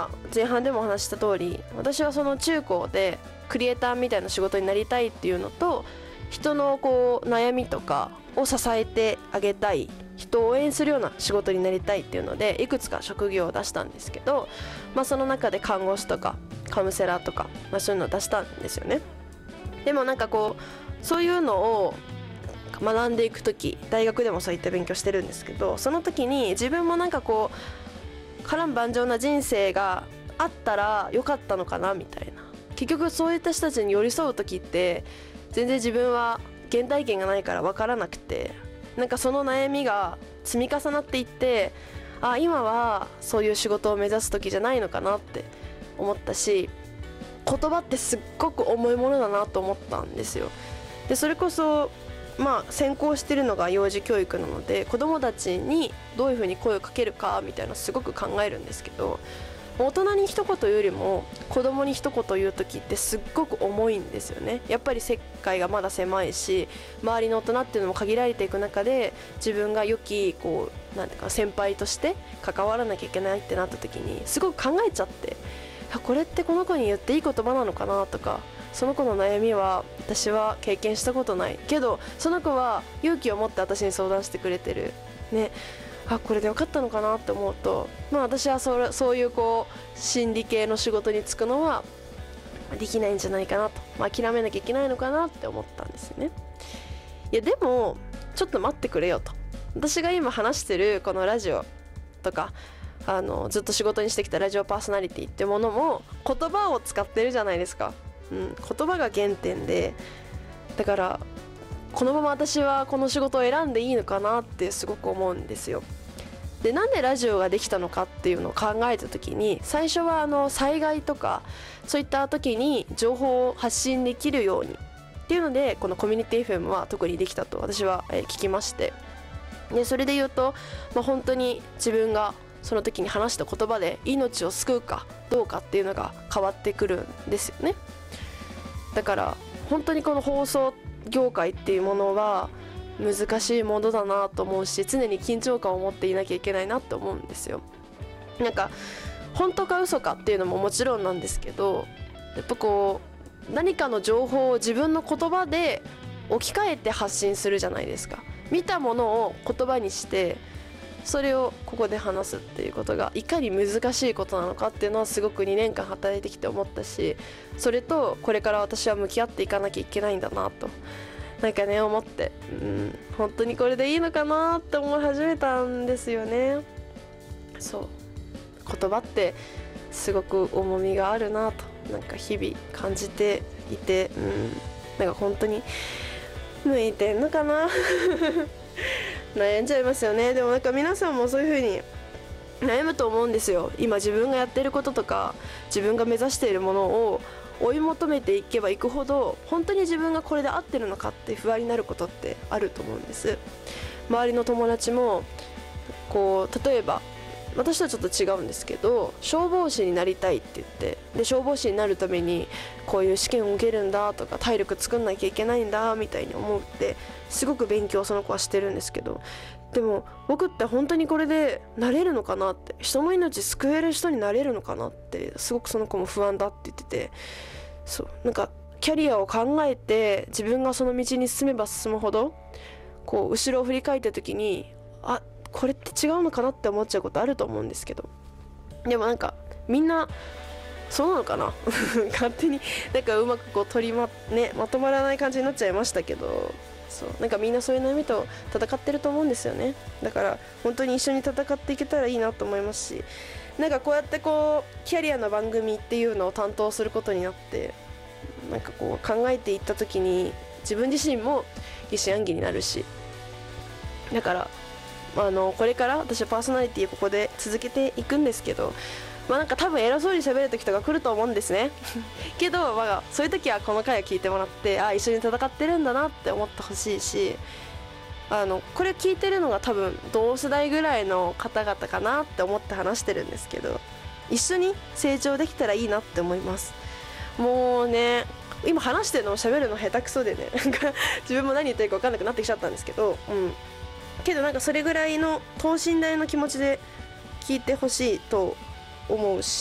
前半でも話した通り、私はその中高でクリエイターみたいな仕事になりたいっていうのと、人のこう悩みとかを支えてあげたい、人を応援するような仕事になりたいっていうのでいくつか職業を出したんですけど、その中で看護師とかカウンセラーとか、そういうのを出したんですよね。でもなんかこうそういうのを学んでいくとき、大学でもそういった勉強してるんですけど、その時に自分もなんかこう波乱万丈な人生があったらよかったのかなみたいな。結局そういった人たちに寄り添う時って全然自分は原体験がないから分からなくて、なんかその悩みが積み重なっていって、今はそういう仕事を目指す時じゃないのかなって思ったし、言葉ってすっごく重いものだなと思ったんですよ。でそれこそ専攻してるのが幼児教育なので、子どもたちにどういうふうに声をかけるかみたいなのすごく考えるんですけど、大人に一言よりも子供に一言言う時ってすっごく重いんですよね。やっぱり世界がまだ狭いし、周りの大人っていうのも限られていく中で、自分が良きなんていうか先輩として関わらなきゃいけないってなった時にすごく考えちゃって、これってこの子に言っていい言葉なのかなとか、その子の悩みは私は経験したことないけど、その子は勇気を持って私に相談してくれてるね。これでよかったのかなって思うと、私はそういう心理系の仕事に就くのはできないんじゃないかなと、諦めなきゃいけないのかなって思ったんですよね。いやでもちょっと待ってくれよと。私が今話してるこのラジオとか、ずっと仕事にしてきたラジオパーソナリティってものも言葉を使ってるじゃないですか。言葉が原点で、だからこのまま私はこの仕事を選んでいいのかなってすごく思うんですよ。でなんでラジオができたのかっていうのを考えた時に、最初は災害とかそういった時に情報を発信できるようにっていうので、このコミュニティ FM は特にできたと私は聞きまして、でそれで言うと、本当に自分がその時に話した言葉で命を救うかどうかっていうのが変わってくるんですよね。だから本当にこの放送業界っていうものは難しいものだなと思うし、常に緊張感を持っていなきゃいけないなと思うんですよ。なんか本当か嘘かっていうのももちろんなんですけど、やっぱ何かの情報を自分の言葉で置き換えて発信するじゃないですか。見たものを言葉にしてそれをここで話すっていうことがいかに難しいことなのかっていうのはすごく2年間働いてきて思ったし、それとこれから私は向き合っていかなきゃいけないんだなと思って、本当にこれでいいのかなって思い始めたんですよね。そう言葉ってすごく重みがあるなと日々感じていて、本当に向いてんのかな悩んじゃいますよね。でも皆さんもそういう風に悩むと思うんですよ。今自分がやってることとか自分が目指しているものを追い求めていけばいくほど、本当に自分がこれで合ってるのかって不安になることってあると思うんです。周りの友達も例えば私とはちょっと違うんですけど、消防士になりたいって言って、で消防士になるためにこういう試験を受けるんだとか体力作んなきゃいけないんだみたいに思ってすごく勉強その子はしてるんですけど、でも僕って本当にこれでなれるのかなって、人の命救える人になれるのかなってすごくその子も不安だって言ってて、そうキャリアを考えて自分がその道に進めば進むほど後ろを振り返った時にこれって違うのかなって思っちゃうことあると思うんですけど、でもみんなそうなのかな勝手にうまくまとまらない感じになっちゃいましたけど、そうみんなそういう悩みと戦ってると思うんですよね。だから本当に一緒に戦っていけたらいいなと思いますし、こうやってキャリアの番組っていうのを担当することになって、考えていった時に自分自身も疑心暗鬼になるし、だからこれから私はパーソナリティここで続けていくんですけど、多分偉そうに喋る時とか来ると思うんですねけど、そういう時はこの回を聞いてもらって、一緒に戦ってるんだなって思ってほしいし、これ聞いてるのが多分同世代ぐらいの方々かなって思って話してるんですけど、一緒に成長できたらいいなって思います。もうね、今話してるのを喋るの下手くそでね自分も何言ってるか分かんなくなってきちゃったんですけど、けどそれぐらいの等身大の気持ちで聞いてほしいと思うし、